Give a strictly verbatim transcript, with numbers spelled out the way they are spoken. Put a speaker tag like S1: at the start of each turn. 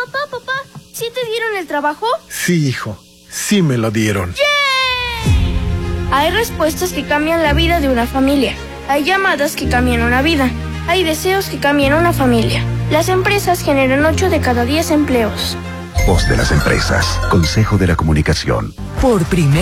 S1: Papá, papá, ¿sí te dieron el trabajo?
S2: Sí, hijo, sí me lo dieron.
S1: ¡Yay! Hay respuestas que cambian la vida de una familia. Hay llamadas que cambian una vida. Hay deseos que cambian una familia. Las empresas generan ocho de cada diez empleos.
S3: Voz de las empresas. Consejo de la Comunicación.
S4: Por primera